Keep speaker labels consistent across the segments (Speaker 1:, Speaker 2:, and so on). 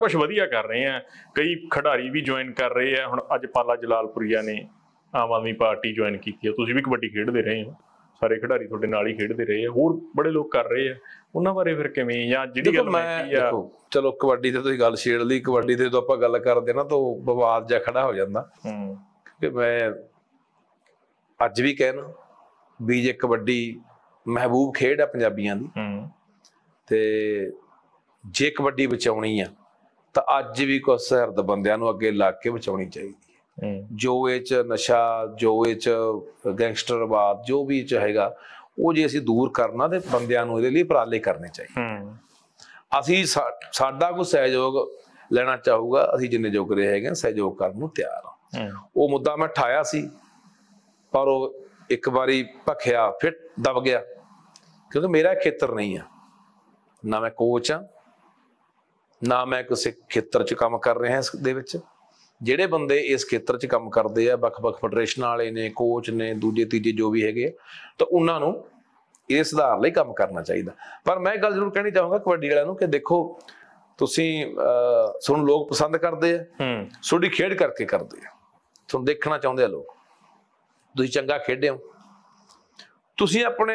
Speaker 1: ਕੁਛ ਵਧੀਆ ਕਰ ਰਹੇ ਆ, ਕਈ ਖਿਡਾਰੀ ਵੀ ਜੁਆਇਨ ਕਰ ਰਹੇ ਆ। ਹੁਣ ਅੱਜ ਪਾਲਾ ਜਲਾਲਪੁਰੀਆ ਨੇ ਆਮ ਆਦਮੀ ਪਾਰਟੀ ਜੁਆਇਨ ਕੀਤੀ ਆ, ਤੁਸੀਂ ਵੀ ਕਬੱਡੀ ਖੇਡਦੇ ਰਹੇ ਹੋ, ਸਾਰੇ ਖਿਡਾਰੀ ਤੁਹਾਡੇ ਨਾਲ ਹੀ ਖੇਡਦੇ ਰਹੇ ਆ, ਹੋਰ ਬੜੇ ਲੋਕ ਕਰ ਰਹੇ ਆ, ਉਹਨਾਂ ਬਾਰੇ ਫਿਰ ਕਿਵੇਂ? ਜਾਂ ਜਿਹੜੀ ਗੱਲ
Speaker 2: ਦੇਖੋ ਚਲੋ ਕਬੱਡੀ ਤੇ ਤੁਸੀਂ ਗੱਲ ਛੇੜ ਲਈ, ਕਬੱਡੀ ਤੇ ਜਦੋਂ ਆਪਾਂ ਗੱਲ ਕਰਦੇ ਨਾ ਤਾਂ ਵਿਵਾਦ ਜਿਹਾ ਖੜਾ ਹੋ ਜਾਂਦਾ। ਕਿ ਮੈਂ ਅੱਜ ਵੀ ਕਹਿਣਾ ਵੀ ਜੇ ਕਬੱਡੀ ਮਹਿਬੂਬ ਖੇਡ ਆ ਪੰਜਾਬੀਆਂ ਦੀ, ਤੇ ਜੇ ਕਬੱਡੀ ਬਚਾਉਣੀ ਆ ਤਾਂ ਅੱਜ ਵੀ ਕੁਝ ਸਰਹੱਦ ਬੰਦਿਆਂ ਨੂੰ ਅੱਗੇ ਲੱਗ ਕੇ ਬਚਾਉਣੀ ਚਾਹੀਦੀ ਹੈ। ਜੋ ਇਹ 'ਚ ਨਸ਼ਾ, ਜੋ ਇਹ 'ਚ ਗੈਂਗਸਟਰਵਾਦ, ਜੋ ਵੀ ਇਹ 'ਚ ਹੈਗਾ, ਉਹ ਜੇ ਅਸੀਂ ਦੂਰ ਕਰਨਾ ਤੇ ਬੰਦਿਆਂ ਨੂੰ ਇਹਦੇ ਲਈ ਉਪਰਾਲੇ ਕਰਨੇ ਚਾਹੀਦੇ। ਅਸੀਂ ਸਾਡਾ ਕੋਈ ਸਹਿਯੋਗ ਲੈਣਾ ਚਾਹੂਗਾ, ਅਸੀਂ ਜਿੰਨੇ ਜੋਗਰੇ ਹੈਗੇ ਸਹਿਯੋਗ ਕਰਨ ਨੂੰ ਤਿਆਰ ਹਾਂ। ਉਹ ਮੁੱਦਾ ਮੈਂ ਉਠਾਇਆ ਸੀ, ਪਰ ਉਹ ਇੱਕ ਵਾਰੀ ਭਖਿਆ ਫਿਰ ਦਬ ਗਿਆ, ਕਿਉਂਕਿ ਮੇਰਾ ਖੇਤਰ ਨਹੀਂ ਆ, ਨਾ ਮੈਂ ਕੋਚ ਆ, ਨਾ ਮੈਂ ਕਿਸੇ ਖੇਤਰ 'ਚ ਕੰਮ ਕਰ ਰਿਹਾ। ਇਸ ਦੇ ਵਿੱਚ ਜਿਹੜੇ ਬੰਦੇ ਇਸ ਖੇਤਰ 'ਚ ਕੰਮ ਕਰਦੇ ਆ, ਵੱਖ-ਵੱਖ ਫੈਡਰੇਸ਼ਨਾਂ ਵਾਲੇ ਨੇ, ਕੋਚ ਨੇ, ਦੂਜੇ ਤੀਜੇ ਜੋ ਵੀ ਹੈਗੇ, ਤਾਂ ਉਹਨਾਂ ਨੂੰ ਇਹ ਸੁਧਾਰ ਲਈ ਕੰਮ ਕਰਨਾ ਚਾਹੀਦਾ। ਪਰ ਮੈਂ ਗੱਲ ਜ਼ਰੂਰ ਕਹਿਣੀ ਚਾਹੂੰਗਾ ਕਬੱਡੀ ਵਾਲਿਆਂ ਨੂੰ ਕਿ ਦੇਖੋ, ਤੁਸੀਂ ਤੁਹਾਨੂੰ ਲੋਕ ਪਸੰਦ ਕਰਦੇ ਆ, ਤੁਹਾਡੀ ਖੇਡ ਕਰਕੇ ਕਰਦੇ ਆ, ਤੁਹਾਨੂੰ ਦੇਖਣਾ ਚਾਹੁੰਦੇ ਆ ਲੋਕ, ਤੁਸੀਂ ਚੰਗਾ ਖੇਡੇ ਹੋ, ਤੁਸੀਂ ਆਪਣੇ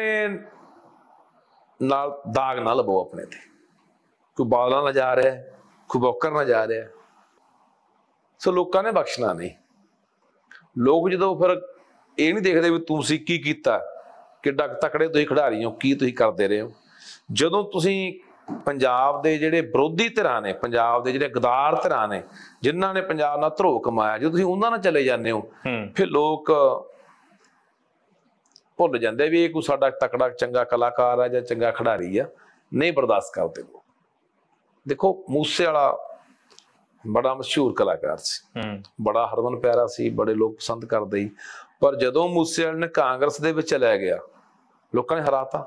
Speaker 2: ਨਾਲ ਦਾਗ ਨਾ ਲਵੋ ਆਪਣੇ ਤੇ, ਕੋਈ ਬਾਲਾਂ ਨਾ ਜਾ ਰਿਹਾ, ਕੋਈ ਬੌਕਰ ਨਾ ਜਾ ਰਿਹਾ। ਸੋ ਲੋਕਾਂ ਨੇ ਬਖਸ਼ਣਾ ਨਹੀਂ। ਲੋਕ ਜਦੋਂ ਫਿਰ ਇਹ ਨਹੀਂ ਦੇਖਦੇ ਵੀ ਤੁਸੀਂ ਕੀ ਕੀਤਾ, ਕਿੱਡਾ ਤਕੜੇ ਤੁਸੀਂ ਖਿਡਾਰੀ ਹੋ, ਕੀ ਤੁਸੀਂ ਕਰਦੇ ਰਹੇ ਹੋ। ਜਦੋਂ ਤੁਸੀਂ ਪੰਜਾਬ ਦੇ ਜਿਹੜੇ ਵਿਰੋਧੀ ਧਿਰਾਂ ਨੇ, ਪੰਜਾਬ ਦੇ ਜਿਹੜੇ ਗਦਾਰ ਧਿਰਾਂ ਨੇ, ਜਿਨ੍ਹਾਂ ਨੇ ਪੰਜਾਬ ਨਾਲ ਧਰੋ ਕਮਾਇਆ, ਜਦੋਂ ਤੁਸੀਂ ਉਹਨਾਂ ਨਾਲ ਚਲੇ ਜਾਂਦੇ ਹੋ, ਫਿਰ ਲੋਕ ਭੁੱਲ ਜਾਂਦੇ ਵੀ ਇਹ ਕੋਈ ਸਾਡਾ ਤਕੜਾ ਚੰਗਾ ਕਲਾਕਾਰ ਆ ਜਾਂ ਚੰਗਾ ਖਿਡਾਰੀ ਆ, ਨਹੀਂ ਬਰਦਾਸ਼ਤ ਕਰਦੇ ਲੋਕ। ਦੇਖੋ ਮੂਸੇ ਵਾਲਾ ਬੜਾ ਮਸ਼ਹੂਰ ਕਲਾਕਾਰ ਸੀ, ਬੜਾ ਹਰਮਨ ਪਿਆਰਾ ਸੀ, ਬੜੇ ਲੋਕ ਪਸੰਦ ਕਰਦੇ ਸੀ, ਪਰ ਜਦੋਂ ਮੂਸੇ ਵਾਲੇ ਨੇ ਕਾਂਗਰਸ ਦੇ ਵਿੱਚ ਚਲਿਆ ਗਿਆ, ਲੋਕਾਂ ਨੇ ਹਰਾਤਾ,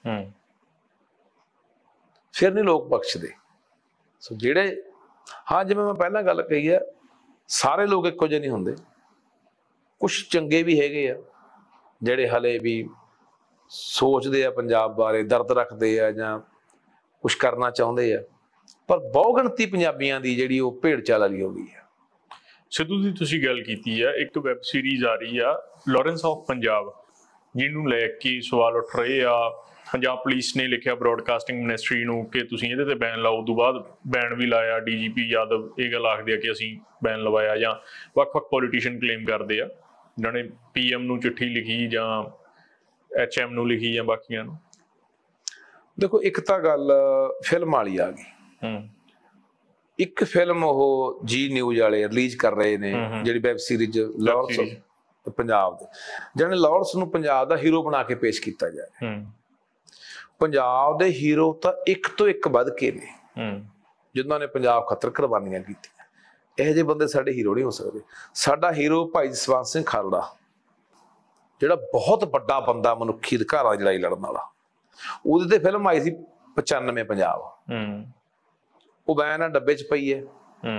Speaker 2: ਫਿਰ ਨਹੀਂ ਲੋਕ ਬਖਸ਼ਦੇ। ਸੋ ਜਿਹੜੇ, ਹਾਂ ਜਿਵੇਂ ਮੈਂ ਪਹਿਲਾਂ ਗੱਲ ਕਹੀ ਹੈ, ਸਾਰੇ ਲੋਕ ਇੱਕੋ ਜਿਹੇ ਨਹੀਂ ਹੁੰਦੇ, ਕੁਛ ਚੰਗੇ ਵੀ ਹੈਗੇ ਆ ਜਿਹੜੇ ਹਲੇ ਵੀ ਸੋਚਦੇ ਆ ਪੰਜਾਬ ਬਾਰੇ, ਦਰਦ ਰੱਖਦੇ ਆ ਜਾਂ ਕੁਛ ਕਰਨਾ ਚਾਹੁੰਦੇ ਆ, ਪਰ ਬਹੁ ਗਿਣਤੀ ਪੰਜਾਬੀਆਂ ਦੀ ਜਿਹੜੀ ਉਹ ਭੇਡ ਚਾਲ ਵਾਲੀ ਹੋ ਗਈ ਆ।
Speaker 1: ਸਿੱਧੂ ਦੀ ਤੁਸੀਂ ਗੱਲ ਕੀਤੀ ਆ, ਇੱਕ ਵੈਬ ਸੀਰੀਜ਼ ਆ ਰਹੀ ਆ ਲਾਰੈਂਸ ਆਫ ਪੰਜਾਬ, ਜਿਹਨੂੰ ਲੈ ਕੇ ਸਵਾਲ ਉੱਠ ਰਹੇ ਆ। ਪੰਜਾਬ ਪੁਲਿਸ ਨੇ ਲਿਖਿਆ ਬਰੋਡਕਾਸਟਿੰਗ ਮਿਨਿਸਟਰੀ ਨੂੰ ਕਿ ਤੁਸੀਂ ਇਹਦੇ ਤੇ ਬੈਨ ਲਾਓ, ਉਦੋਂ ਬਾਅਦ ਬੈਨ ਵੀ ਲਾਇਆ। DGP ਯਾਦਵ ਇਹ ਗੱਲ ਆਖਦੇ ਆ ਕਿ ਅਸੀਂ ਬੈਨ ਲਵਾਇਆ, ਜਾਂ ਵੱਖ-ਵੱਖ ਪੋਲੀਟੀਸ਼ੀਅਨ ਕਲੇਮ ਕਰਦੇ ਆ ਜਿਹਨਾਂ ਨੇ PM ਨੂੰ ਚਿੱਠੀ ਲਿਖੀ ਜਾਂ HM ਨੂੰ ਲਿਖੀ ਜਾਂ ਬਾਕੀਆਂ ਨੂੰ।
Speaker 2: ਦੇਖੋ ਇੱਕ ਤਾਂ ਗੱਲ ਫਿਲਮ ਵਾਲੀ ਆ ਗਈ, ਇੱਕ ਫਿਲਮ ਉਹ ਜੀ ਨਿਊਜ਼ ਵਾਲੇ ਰਿਲੀਜ਼ ਕਰ ਰਹੇ ਨੇ, ਜਿਹੜੀ ਵੈਬ ਸੀਰੀਜ਼ ਲਾਰੈਂਸ ਪੰਜਾਬ ਦੇ, ਜਿਹਨੇ ਲਾਰੈਂਸ ਨੂੰ ਪੰਜਾਬ ਦਾ ਹੀਰੋ ਬਣਾ ਕੇ ਪੇਸ਼ ਕੀਤਾ ਜਾਏ। ਪੰਜਾਬ ਦੇ ਹੀਰੋ ਤਾਂ ਇੱਕ ਤੋਂ ਇੱਕ ਵੱਧ ਕੇ ਨੇ, ਜਿਨ੍ਹਾਂ ਨੇ ਪੰਜਾਬ ਖਾਤਰ ਕੁਰਬਾਨੀਆਂ ਕੀਤੀਆਂ। ਇਹੋ ਜਿਹੇ ਬੰਦੇ ਸਾਡੇ ਹੀਰੋ ਨਹੀਂ ਹੋ ਸਕਦੇ। ਸਾਡਾ ਹੀਰੋ ਭਾਈ ਜਸਵੰਤ ਸਿੰਘ ਖਾਲੜਾ, ਜਿਹੜਾ ਬਹੁਤ ਵੱਡਾ ਬੰਦਾ, ਮਨੁੱਖੀ ਅਧਿਕਾਰਾਂ ਦੀ ਲੜਾਈ ਲੜਨ ਵਾਲਾ, ਉਹਦੇ ਤੇ ਫਿਲਮ ਆਈ ਸੀ 95 ਪੰਜਾਬ, ਉਹ ਬੈਨ ਆ ਡੱਬੇ 'ਚ ਪਈ ਹੈ।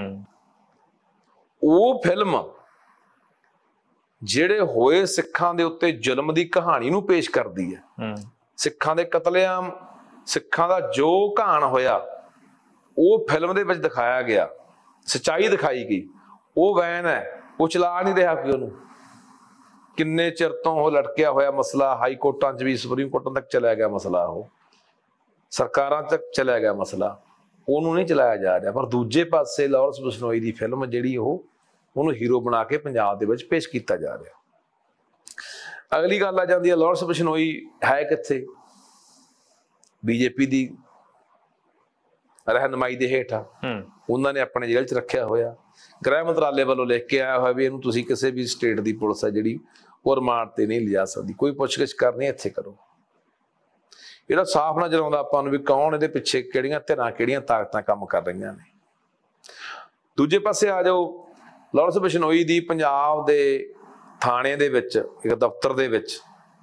Speaker 2: ਉਹ ਫਿਲਮ ਜਿਹੜੇ ਹੋਏ ਸਿੱਖਾਂ ਦੇ ਉੱਤੇ ਜ਼ੁਲਮ ਦੀ ਕਹਾਣੀ ਨੂੰ ਪੇਸ਼ ਕਰਦੀ ਹੈ। ਸਿੱਖਾਂ ਦੇ ਕਤਲੇਆਮ, ਸਿੱਖਾਂ ਦਾ ਜੋ ਘਾਣ ਹੋਇਆ, ਉਹ ਫਿਲਮ ਦੇ ਵਿੱਚ ਦਿਖਾਇਆ ਗਿਆ, ਸੱਚਾਈ ਦਿਖਾਈ ਗਈ। ਉਹ ਵੈਨ ਹੈ, ਉਹ ਚਲਾ ਨਹੀਂ ਰਿਹਾ ਕੋਈ ਉਹਨੂੰ। ਕਿੰਨੇ ਚਿਰ ਤੋਂ ਉਹ ਲਟਕਿਆ ਹੋਇਆ ਮਸਲਾ, ਹਾਈ ਕੋਰਟਾਂ 'ਚ ਵੀ, ਸੁਪਰੀਮ ਕੋਰਟਾਂ ਤੱਕ ਚਲਿਆ ਗਿਆ ਮਸਲਾ, ਉਹ ਸਰਕਾਰਾਂ ਤੱਕ ਚਲਿਆ ਗਿਆ ਮਸਲਾ, ਉਹਨੂੰ ਨਹੀਂ ਚਲਾਇਆ ਜਾ ਰਿਹਾ। ਪਰ ਦੂਜੇ ਪਾਸੇ ਲਾਰੈਂਸ ਬਿਸ਼ਨੋਈ ਦੀ ਫਿਲਮ ਜਿਹੜੀ, ਉਹਨੂੰ ਹੀਰੋ ਬਣਾ ਕੇ ਪੰਜਾਬ ਦੇ ਵਿੱਚ ਪੇਸ਼ ਕੀਤਾ ਜਾ ਰਿਹਾ। ਅਗਲੀ ਗੱਲ ਆ ਜਾਂਦੀ ਹੈ, ਲਾਰੈਂਸ ਬਿਸ਼ਨੋਈ ਹੈ ਕਿੱਥੇ? BJP ਦੀ ਰਹਿਨੁਮਾਈ ਦੇ ਹੇਠ ਆ, ਉਹਨਾਂ ਨੇ ਆਪਣੇ ਜੇਲ੍ਹ 'ਚ ਰੱਖਿਆ ਹੋਇਆ। ਗ੍ਰਹਿ ਮੰਤਰਾਲੇ ਵੱਲੋਂ ਲਿਖ ਕੇ ਆਇਆ ਹੋਇਆ ਵੀ ਇਹਨੂੰ ਤੁਸੀਂ ਕਿਸੇ ਵੀ ਸਟੇਟ ਦੀ ਪੁਲਿਸ ਹੈ ਜਿਹੜੀ, ਉਹ ਰਿਮਾਂਡ ਤੇ ਨਹੀਂ ਲਿਜਾ ਸਕਦੀ, ਕੋਈ ਪੁੱਛਗਿੱਛ ਕਰਨੀ ਇੱਥੇ ਕਰੋ। ਇਹਦਾ ਸਾਫ਼ ਨਜ਼ਰ ਆਉਂਦਾ ਆਪਾਂ ਨੂੰ ਵੀ ਕੌਣ ਇਹਦੇ ਪਿੱਛੇ, ਕਿਹੜੀਆਂ ਧਿਰਾਂ, ਕਿਹੜੀਆਂ ਤਾਕਤਾਂ ਕੰਮ ਕਰ ਰਹੀਆਂ ਨੇ। ਦੂਜੇ ਪਾਸੇ ਆ ਜਾਓ, ਲਾਰੈਂਸ ਬਿਸ਼ਨੋਈ ਦੀ ਪੰਜਾਬ ਦੇ ਥਾਣੇ ਦੇ ਵਿੱਚ, ਇੱਕ ਦਫ਼ਤਰ ਦੇ ਵਿੱਚ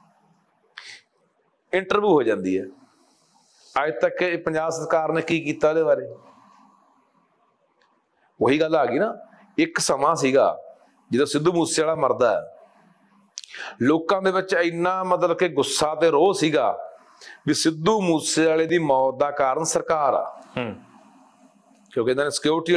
Speaker 2: ਇੰਟਰਵਿਊ ਹੋ ਜਾਂਦੀ ਹੈ। ਅੱਜ ਤੱਕ ਪੰਜਾਬ ਸਰਕਾਰ ਨੇ ਕੀ ਕੀਤਾ ਉਹਦੇ ਬਾਰੇ? ਉਹੀ ਗੱਲ ਆ ਗਈ ਨਾ, ਇੱਕ ਸਮਾਂ ਸੀਗਾ ਜਦੋਂ ਸਿੱਧੂ ਮੂਸੇਵਾਲਾ ਮਰਦਾ, ਲੋਕਾਂ ਦੇ ਵਿੱਚ ਇੰਨਾ ਮਤਲਬ ਕਿ ਗੁੱਸਾ ਤੇ ਰੋਹ ਸੀਗਾ ਵੀ ਸਿੱਧੂ ਮੂਸੇਵਾਲੇ ਦੀ ਮੌਤ ਦਾ ਕਾਰਨ ਸਰਕਾਰ ਆ, ਕਿਉਂਕਿ ਇਹਨਾਂ ਨੇ ਸਿਕਿਉਰਿਟੀ